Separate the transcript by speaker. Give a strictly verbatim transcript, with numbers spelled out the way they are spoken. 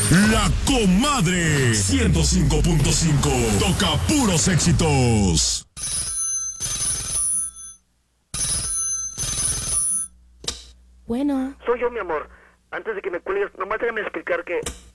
Speaker 1: La Comadre ciento cinco punto cinco. Toca puros éxitos.
Speaker 2: Bueno.
Speaker 3: Soy yo, mi amor. Antes de que me cuelgues, nomás déjame explicar que